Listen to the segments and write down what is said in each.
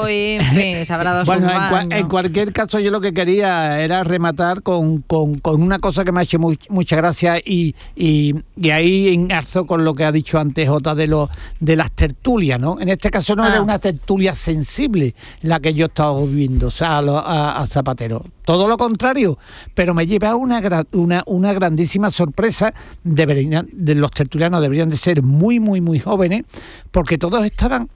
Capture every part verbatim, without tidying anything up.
y en fin, se habrá dado bueno, sus en, cua- en cualquier caso yo lo que quería era rematar con, con, con una cosa que me ha hecho muy, mucha gracia y, y, y ahí engarzo con lo que ha dicho antes Jota de, lo, de las tertulias, ¿no? En este caso no Ah. era una tertulia sensible la que yo estaba viviendo, o sea, a, lo- a, a Zapatero. Todo lo contrario, pero me lleva una, gra- una, una grandísima sorpresa. Deberían, de los tertulianos deberían de ser muy, muy, muy jóvenes, porque todos estaban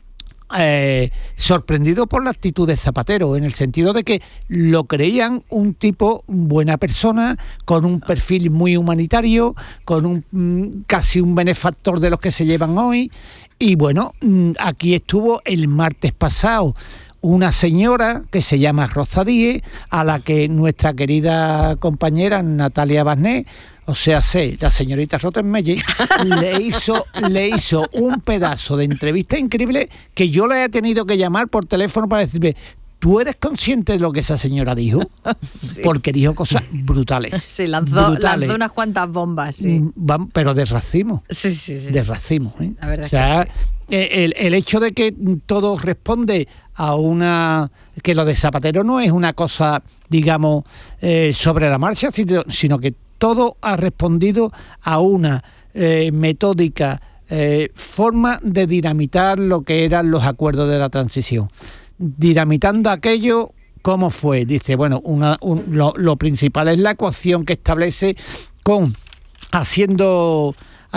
eh, sorprendidos por la actitud de Zapatero, en el sentido de que lo creían un tipo, buena persona, con un perfil muy humanitario, con un mm, casi un benefactor de los que se llevan hoy. Y bueno, mm, aquí estuvo el martes pasado una señora que se llama Rosa Díez, a la que nuestra querida compañera Natalia Basné, o sea, sé, la señorita Rottenmeier, le hizo, le hizo un pedazo de entrevista increíble que yo le he tenido que llamar por teléfono para decirle: ¿tú eres consciente de lo que esa señora dijo? Sí. Porque dijo cosas brutales. Sí, lanzó, brutales. lanzó unas cuantas bombas, sí. Mm, van- pero de racismo. Sí, sí, sí. De racismo, ¿eh? La verdad o sea, es que eh, el, el hecho de que todo responde a una... que lo de Zapatero no es una cosa, digamos, eh, sobre la marcha, sino, sino que todo ha respondido a una eh, metódica eh, forma de dinamitar lo que eran los acuerdos de la transición. Dinamitando aquello, ¿cómo fue? Dice, bueno, una, un, lo, lo principal es la ecuación que establece con haciendo,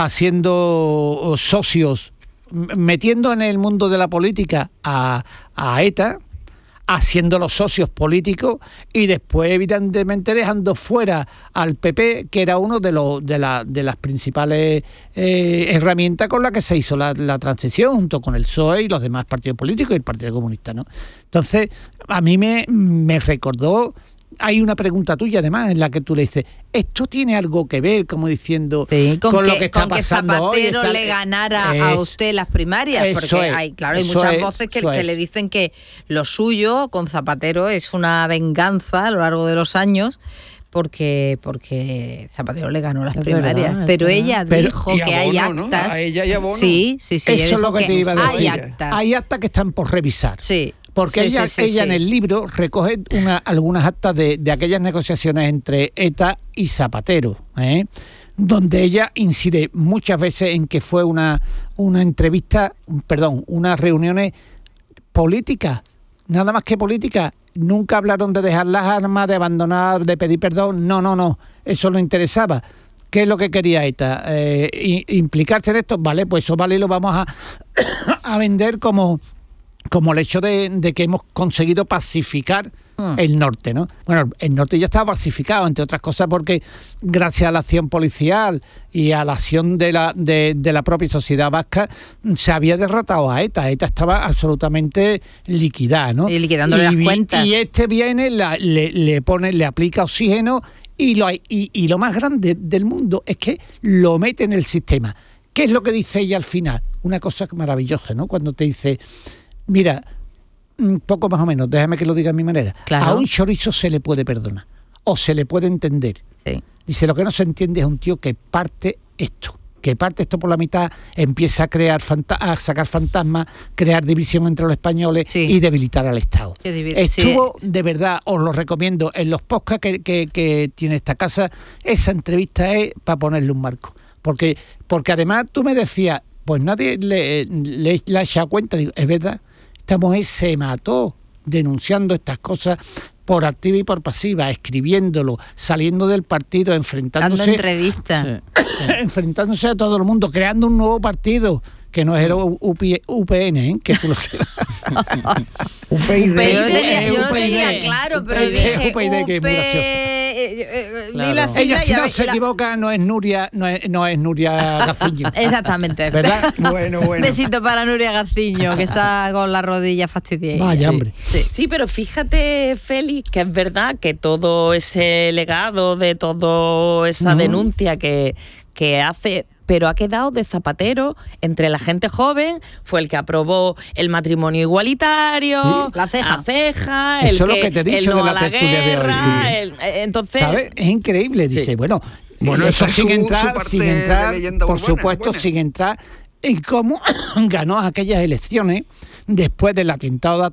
haciendo socios, m- metiendo en el mundo de la política a, a ETA, haciendo los socios políticos y después evidentemente dejando fuera al P P, que era uno de los de, la, de las principales eh, herramientas con las que se hizo la, la transición, junto con el P S O E y los demás partidos políticos y el Partido Comunista, ¿no? Entonces, a mí me, me recordó. Hay una pregunta tuya, además, en la que tú le dices, ¿esto tiene algo que ver, como diciendo, Sí, con, con que, lo que está con que pasando Zapatero hoy? Está- le ganara es, a usted las primarias, eso porque es, hay, claro, hay eso muchas es, voces que, eso que es. le dicen que lo suyo con Zapatero es una venganza a lo largo de los años, porque porque Zapatero le ganó las Es primarias, verdad, es pero verdad. ella Pero- dijo y que hay abono, ¿no? actas. A ella y abono. Sí, sí, sí. ella Eso es dijo lo que te iba a hay decir. actas. Hay actas que están por revisar. Sí. Porque sí, ella, sí, sí, ella sí. en el libro recoge una, algunas actas de, de aquellas negociaciones entre ETA y Zapatero, ¿eh? Donde ella incide muchas veces en que fue una, una entrevista, perdón, unas reuniones políticas, nada más que políticas. Nunca hablaron de dejar las armas, de abandonar, de pedir perdón. No, no, no. Eso no interesaba. ¿Qué es lo que quería ETA? Eh, i- implicarse en esto. Vale, pues eso vale y lo vamos a, a vender como... como el hecho de, de que hemos conseguido pacificar Mm. el norte, ¿no? Bueno, el norte ya estaba pacificado, entre otras cosas porque gracias a la acción policial y a la acción de la, de, de la propia sociedad vasca se había derrotado a ETA. ETA estaba absolutamente liquidada, ¿no? Y liquidándole las vi- cuentas. Y este viene, la- le, le pone, le aplica oxígeno y lo, hay- y, y lo más grande del mundo es que lo mete en el sistema. ¿Qué es lo que dice ella al final? Una cosa maravillosa, ¿no? Cuando te dice... Mira, un poco más o menos, déjame que lo diga a mi manera. Claro. A un chorizo se le puede perdonar o se le puede entender. Sí. Dice, lo que no se entiende es un tío que parte esto, que parte esto por la mitad, empieza a crear fanta- a sacar fantasmas, crear división entre los españoles Sí. y debilitar al Estado. Qué divi- Estuvo, de verdad, os lo recomiendo, en los podcasts que, que, que tiene esta casa, esa entrevista es para ponerle un marco. Porque, porque además tú me decías, pues nadie le, le, le ha echado cuenta. Digo, es verdad, esta mujer se mató denunciando estas cosas por activa y por pasiva, escribiéndolo, saliendo del partido, Dando enfrentándose, entrevistas. enfrentándose a todo el mundo, creando un nuevo partido que no era U P N, ¿eh? Que tú lo sabes. U P I D. Pero yo lo U P I D, tenía, yo lo U P I D. tenía claro, pero U P I D, dije U P I D, que es muy U P, gracioso. eh, eh, Claro. vi la sigla Ella, y si a no ver, se la- equivoca, no es Nuria, no es, no es Nuria Gaciño. Exactamente. ¿Verdad? Bueno, bueno. Besito para Nuria Gaciño, que está con la rodilla fastidiada. Vaya, hombre. Sí. Sí, pero fíjate, Félix, que es verdad que todo ese legado de toda esa Ujú. denuncia que, que hace, pero ha quedado de Zapatero entre la gente joven, fue el que aprobó el matrimonio igualitario, Sí. La ceja. la ceja, el Eso es lo que, que te he dicho el no de la a la tertulia de hoy, guerra, sí. el- eh, entonces... ¿Sabes? Es increíble. Dice, Sí. bueno, Bueno, eso esa es sin su- su entrar, parte sin de entrar, leyenda por urbana, supuesto, buena. sin entrar en cómo ganó aquellas elecciones después del atentado